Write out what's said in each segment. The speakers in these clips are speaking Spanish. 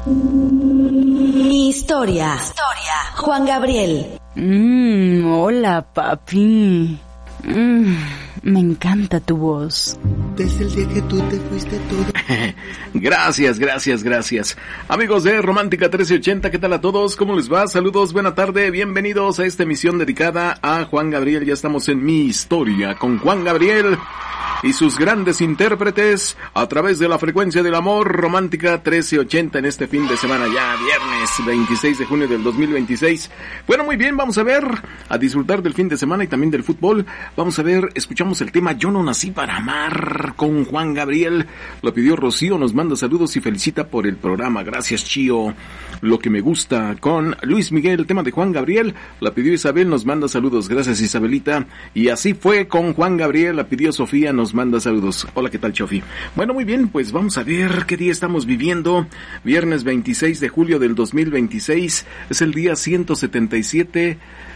Mi historia. Juan Gabriel. Hola, papi. Me encanta tu voz. Desde el día que tú te fuiste todo. Gracias. Amigos de Romántica 1380, ¿qué tal a todos? ¿Cómo les va? Saludos, buena tarde, bienvenidos a esta emisión dedicada a Juan Gabriel. Ya estamos en Mi Historia con Juan Gabriel y sus grandes intérpretes a través de la frecuencia del amor, Romántica 1380, en este fin de semana, ya viernes 26 de junio del 2026. Bueno, muy bien, vamos a ver, a disfrutar del fin de semana y también del fútbol. Vamos a ver, escuchamos el tema Yo no nací para amar con Juan Gabriel. Lo pidió Rocío, nos manda saludos y felicita por el programa. Gracias, Chío. Lo que me gusta con Luis Miguel, el tema de Juan Gabriel. La pidió Isabel, nos manda saludos. Gracias, Isabelita. Y así fue con Juan Gabriel, la pidió Sofía, nos manda saludos. Hola, ¿qué tal, Chofi? Bueno, muy bien, pues vamos a ver qué día estamos viviendo. Viernes 26 de julio del 2026. Es el día 177,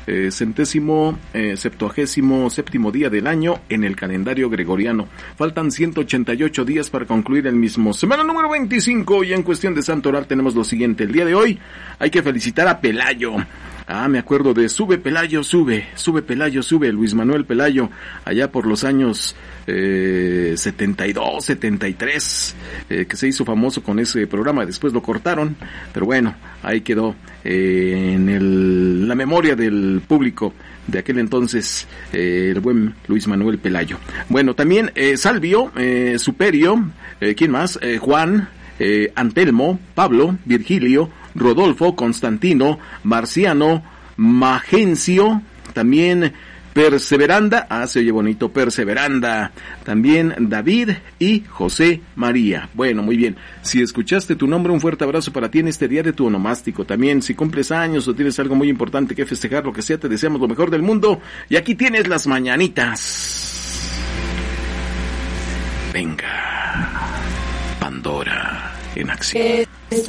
septuagésimo séptimo día del año en el calendario gregoriano. Faltan 188 días para concluir el mismo. Semana número 25, y en cuestión de santo oral tenemos lo siguiente. El día de hoy hay que felicitar a Pelayo. Me acuerdo de Sube Pelayo, sube Pelayo, sube, Luis Manuel Pelayo, allá por los años 72, 73, que se hizo famoso con ese programa. Después lo cortaron, pero bueno, ahí quedó en la memoria del público de aquel entonces, el buen Luis Manuel Pelayo. Bueno, también Salvio, Superio, ¿quién más? Juan, Antelmo, Pablo, Virgilio, Rodolfo, Constantino, Marciano, Magencio, también Perseveranda, se oye bonito, Perseveranda, también David y José María. Bueno, muy bien, si escuchaste tu nombre, un fuerte abrazo para ti en este día de tu onomástico. También, si cumples años o tienes algo muy importante que festejar, lo que sea, te deseamos lo mejor del mundo. Y aquí tienes las mañanitas. Venga, Pandora en acción.